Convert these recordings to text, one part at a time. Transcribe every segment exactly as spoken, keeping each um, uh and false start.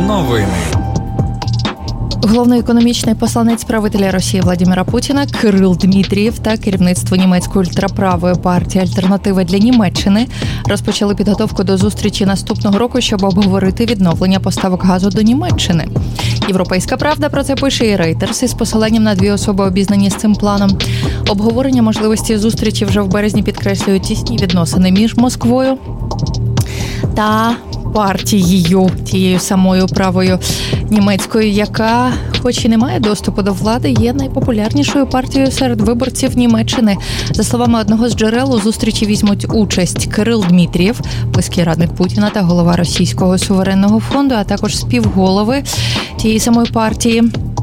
Новини. Головний економічний посланець правителя Росії Владимира Путіна Кирил Дмитрієв та керівництво німецької ультраправої партії «Альтернатива для Німеччини» розпочали підготовку до зустрічі наступного року, щоб обговорити відновлення поставок газу до Німеччини. Європейська правда про це пише і Reuters із посиланням на дві особи, обізнані з цим планом. Обговорення можливості зустрічі вже в березні підкреслюють тісні відносини між Москвою та партією, тією самою правою німецькою, яка, хоч і не має доступу до влади, є найпопулярнішою партією серед виборців Німеччини. За словами одного з джерел, у зустрічі візьмуть участь Кирил Дмитрієв, близький радник Путіна та голова Російського суверенного фонду, а також співголови тієї самої партії.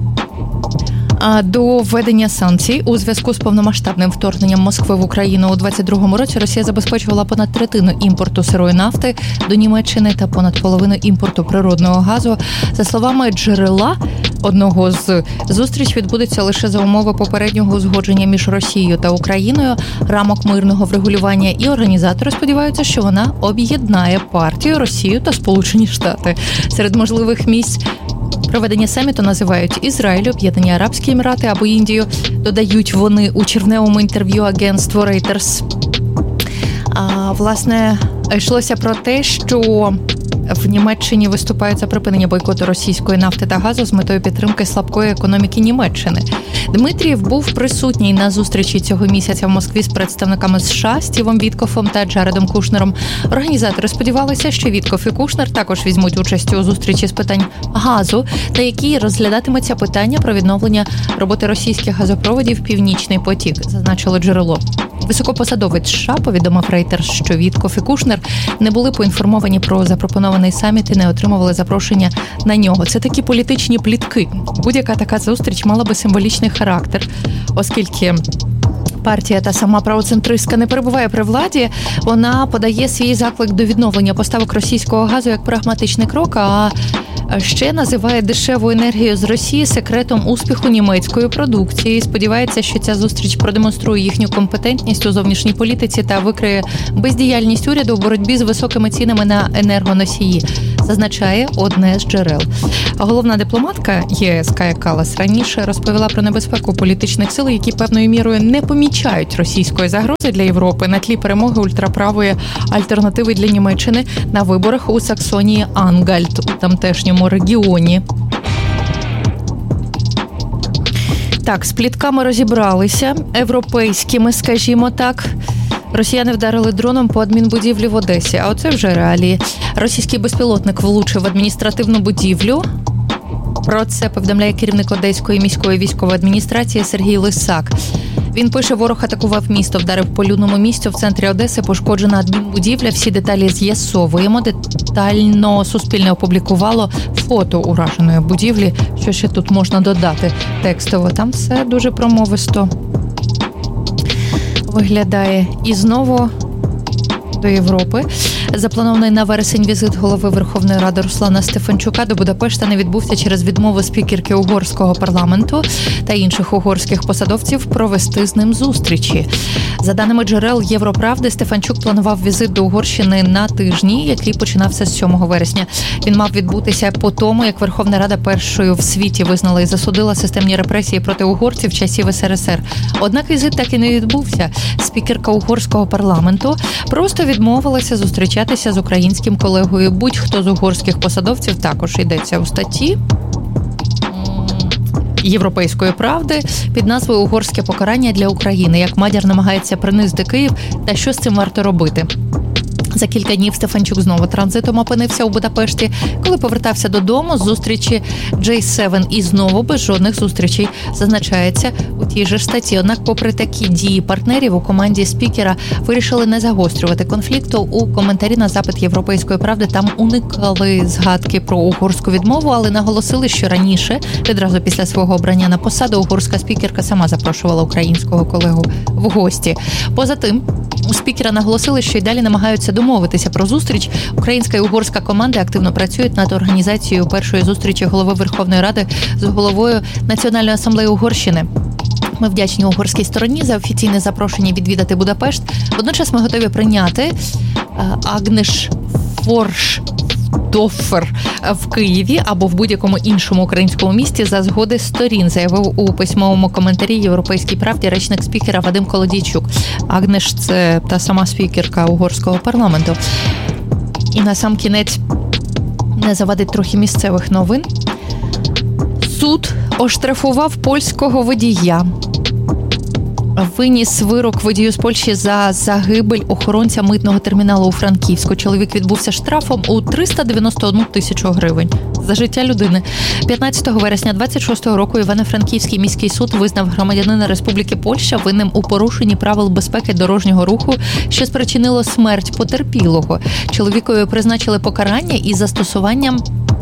До введення санкцій у зв'язку з повномасштабним вторгненням Москви в Україну у двадцять другому році Росія забезпечувала понад третину імпорту сирої нафти до Німеччини та понад половину імпорту природного газу. За словами джерела одного з зустріч відбудеться лише за умови попереднього узгодження між Росією та Україною, рамок мирного врегулювання, і організатори сподіваються, що вона об'єднає партію, Росію та Сполучені Штати. Серед можливих місць проведення саміту називають Ізраїль, Об'єднані Арабські Емірати або Індію. Додають вони у червневому інтерв'ю агентству Reuters. А, власне, йшлося про те, що в Німеччині виступають за припинення бойкоту російської нафти та газу з метою підтримки слабкої економіки Німеччини. Дмитрієв був присутній на зустрічі цього місяця в Москві з представниками США Стівом Віткофом та Джаредом Кушнером. Організатори сподівалися, що Віткоф і Кушнер також візьмуть участь у зустрічі з питань газу, та якій розглядатиметься питання про відновлення роботи російських газопроводів «Північний потік», зазначило джерело. Високопосадовець США повідомив Reuters, що Віткоф і Кушнер не були поінформовані про запропонований саміт і не отримували запрошення на нього. Це такі політичні плітки. Будь-яка така зустріч мала би символічний характер, оскільки партія та сама правоцентристка не перебуває при владі, вона подає свій заклик до відновлення поставок російського газу як прагматичний крок, а ще називає дешеву енергію з Росії секретом успіху німецької продукції. Сподівається, що ця зустріч продемонструє їхню компетентність у зовнішній політиці та викриє бездіяльність уряду в боротьбі з високими цінами на енергоносії, зазначає одне з джерел. Головна дипломатка ЄС Кая Каллас раніше розповіла про небезпеку політичних сил, які певною мірою не помічають російської загрози для Європи на тлі перемоги ультраправої альтернативи для Німеччини на виборах у Саксонії-Ангальт у тамтешньому регіоні. Так, з плітками розібралися, європейськими, скажімо так. Росіяни вдарили дроном по адмінбудівлі в Одесі, а оце вже реалії. Російський безпілотник влучив в адміністративну будівлю. Про це повідомляє керівник Одеської міської військової адміністрації Сергій Лисак. Він пише, ворог атакував місто, вдарив по людному місцю в центрі Одеси, пошкоджена адмінбудівля. Всі деталі з'ясовуємо. Детально Суспільне опублікувало фото ураженої будівлі. Що ще тут можна додати текстово? Там все дуже промовисто виглядає. І знову до Європи. Запланований на вересень візит голови Верховної Ради Руслана Стефанчука до Будапешта не відбувся через відмову спікерки угорського парламенту та інших угорських посадовців провести з ним зустрічі. За даними джерел Європравди, Стефанчук планував візит до Угорщини на тижні, який починався з сьомого вересня. Він мав відбутися по тому, як Верховна Рада першою в світі визнала і засудила системні репресії проти угорців часів ес ер ес ер. Однак візит так і не відбувся. Спікерка угорського парламенту просто відмовилася зустрічатися з українським колегою. Будь-хто з угорських посадовців, також йдеться у статті Європейської правди під назвою «Угорське покарання для України. Як Мадяр намагається принизити Київ та що з цим варто робити». За кілька днів Стефанчук знову транзитом опинився у Будапешті, коли повертався додому з зустрічі джей севен і знову без жодних зустрічей, зазначається у тій же статті. Однак, попри такі дії партнерів, у команді спікера вирішили не загострювати конфлікту. У коментарі на запит Європейської правди там уникали згадки про угорську відмову, але наголосили, що раніше, відразу після свого обрання на посаду, угорська спікерка сама запрошувала українського колегу в гості. Поза тим, у спікера наголосили, що й далі намагаються домовитися про зустріч. Українська і угорська команди активно працюють над організацією першої зустрічі голови Верховної Ради з головою Національної асамблеї Угорщини. Ми вдячні угорській стороні за офіційне запрошення відвідати Будапешт. Водночас ми готові прийняти Агнеш Форш Кшиштофер в Києві або в будь-якому іншому українському місті за згоди сторін, заявив у письмовому коментарі «Європейській правді» речник спікера Вадим Колодійчук. Агнеш – це та сама спікерка угорського парламенту. І на сам кінець не завадить трохи місцевих новин. Суд оштрафував польського водія. Виніс вирок водію з Польщі за загибель охоронця митного терміналу у Франківську. Чоловік відбувся штрафом у триста дев'яносто одну тисячу гривень за життя людини. п'ятнадцятого вересня двадцять шостого року Івано-Франківський міський суд визнав громадянина Республіки Польща винним у порушенні правил безпеки дорожнього руху, що спричинило смерть потерпілого. Чоловікові призначили покарання із застосуванням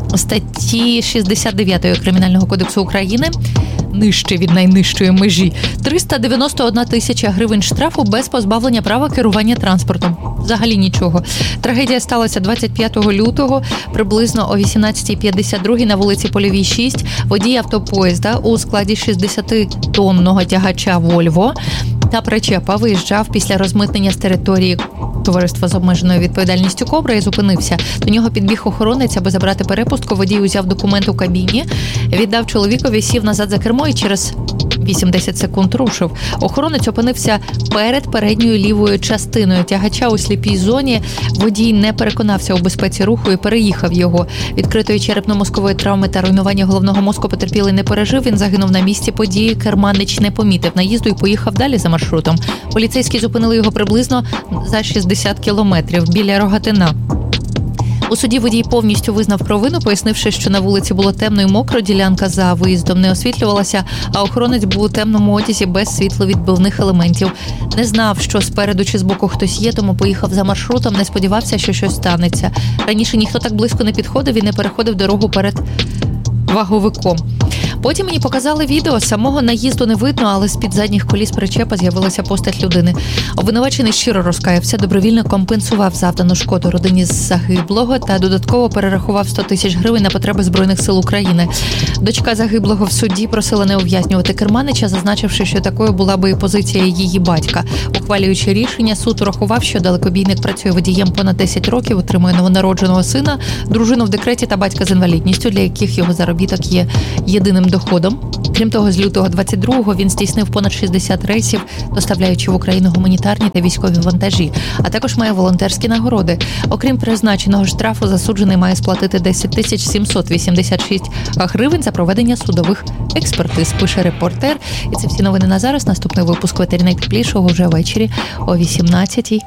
статті шістдесят дев'ять Кримінального кодексу України, нижче від найнижчої межі, триста дев'яносто одна тисяча гривень штрафу без позбавлення права керування транспортом. Взагалі нічого. Трагедія сталася двадцять п'ятого лютого, приблизно о вісімнадцятій п'ятдесят два на вулиці Польовій, шість. Водій автопоїзда у складі шістдесятитонного тягача «Вольво» та причепа виїжджав після розмитнення з території товариства з обмеженою відповідальністю «Кобра» і зупинився. До нього підбіг охоронець, аби забрати перепустку. Водій узяв документ у кабіні, віддав чоловікові, сів назад за кермо і через вісім-десять секунд рушив. Охоронець опинився перед передньою лівою частиною тягача у сліпій зоні. Водій не переконався у безпеці руху і переїхав його. Відкритої черепно-мозкової травми та руйнування головного мозку потерпілий не пережив. Він загинув на місці події. Керманич не помітив наїзду і поїхав далі за маршрутом. Поліцейські зупинили його приблизно за шістдесят кілометрів біля Рогатина. У суді водій повністю визнав провину, пояснивши, що на вулиці було темно і мокро, ділянка за виїздом не освітлювалася, а охоронець був у темному одязі без світловідбивних елементів. Не знав, що спереду чи збоку хтось є, тому поїхав за маршрутом, не сподівався, що щось станеться. Раніше ніхто так близько не підходив і не переходив дорогу перед ваговиком. Потім мені показали відео, самого наїзду не видно, але з-під задніх коліс причепа з'явилася постать людини. Обвинувачений щиро розкаявся, добровільно компенсував завдану шкоду родині загиблого та додатково перерахував сто тисяч гривень на потреби Збройних сил України. Дочка загиблого в суді просила не ув'язнювати керманича, зазначивши, що такою була би і позиція її батька. Ухвалюючи рішення, суд урахував, що далекобійник працює водієм понад десять років, отримує новонародженого сина, дружину в декреті та батька з інвалідністю, для яких його заробіток є єдиним доходом. Крім того, з лютого двадцять другого він здійснив понад шістдесят рейсів, доставляючи в Україну гуманітарні та військові вантажі, а також має волонтерські нагороди. Окрім призначеного штрафу, засуджений має сплатити десять тисяч сімсот вісімдесят шість гривень за проведення судових експертиз, пише репортер. І це всі новини на зараз. Наступний випуск «Ветері найтеплішого» вже ввечері о вісімнадцятій.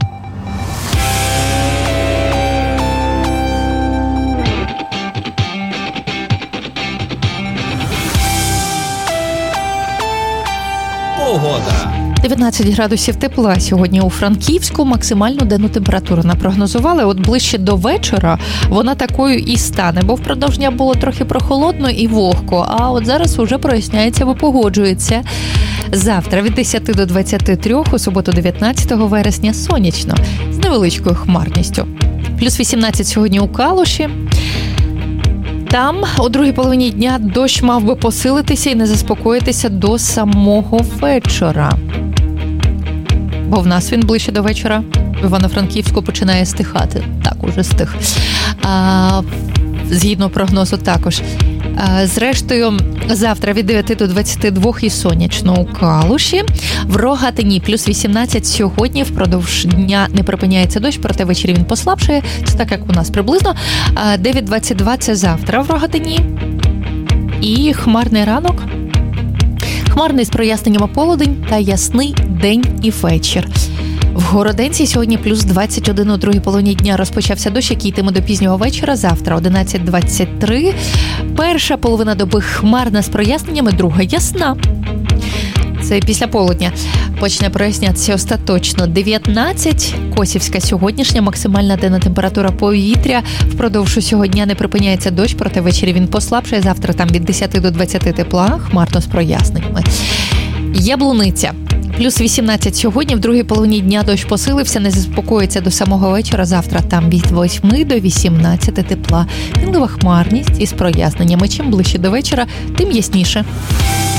Погода. дев'ятнадцять градусів тепла сьогодні у Франківську. Максимальну денну температуру напрогнозували. От ближче до вечора вона такою і стане, бо впродовж дня було трохи прохолодно і вогко, а от зараз уже проясняється, випогоджується. Завтра від десяти до двадцяти трьох, у суботу дев'ятнадцятого вересня сонячно, з невеличкою хмарністю. Плюс вісімнадцять сьогодні у Калуші. Там у другій половині дня дощ мав би посилитися і не заспокоїтися до самого вечора. Бо в нас він ближче до вечора в Івано-Франківську починає стихати. Так, уже стих. А, згідно прогнозу також. А, зрештою, завтра від дев'яти до двадцяти двох і сонячно у Калуші. В Рогатині плюс вісімнадцять сьогодні. Впродовж дня не припиняється дощ, проте ввечері він послабшає. Це так, як у нас приблизно. дев'ять двадцять два це завтра в Рогатині. І хмарний ранок. Хмарний з проясненнями полудень та ясний день і вечір. В Городенці сьогодні плюс двадцять один, у другій половині дня розпочався дощ, який йтиме до пізнього вечора. Завтра одинадцять двадцять три. Перша половина доби хмарна з проясненнями, друга ясна. Це після полудня почне прояснятися остаточно. дев'ятнадцять, Косівська сьогоднішня, максимальна денна температура повітря. Впродовж усього дня не припиняється дощ, проте ввечері він послабшає. Завтра там від десяти до двадцяти тепла, хмарно з проясненнями. Яблуниця. Плюс вісімнадцять сьогодні, в другій половині дня дощ посилився, не заспокоїться до самого вечора. Завтра там від восьми до вісімнадцяти тепла. Мінлива хмарність із проясненнями. Чим ближче до вечора, тим ясніше.